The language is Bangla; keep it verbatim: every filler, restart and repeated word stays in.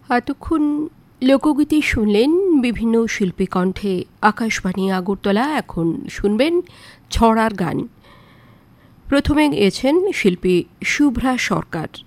এতক্ষণ লোকগীতি শুনলেন বিভিন্ন শিল্পী কণ্ঠে। আকাশবাণী আগরতলা। এখন শুনবেন ছড়ার গান। প্রথমে গেয়েছেন শিল্পী শুভ্রা সরকার।